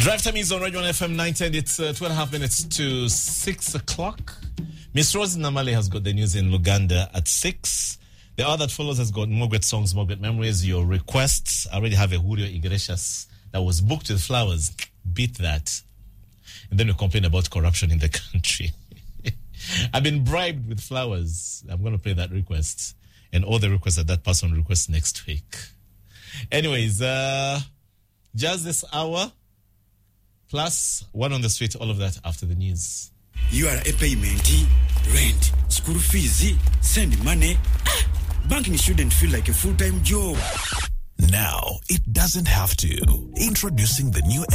Drive time is on Radio 1 FM 910. It's 2.5 minutes to 6 o'clock. Miss Rose Namale has got the news in Luganda at 6. The hour that follows has got more great songs, more great memories, your requests. I already have a Julio Iglesias that was booked with flowers. Beat that. And then we complain about corruption in the country. I've been bribed with flowers. I'm going to play that request. And all the requests that person requests next week. Anyways, just this hour, plus one on the street, all of that after the news. You are a payment, rent, school fees, send money. Banking shouldn't feel like a full-time job. Now, it doesn't have to. Introducing the new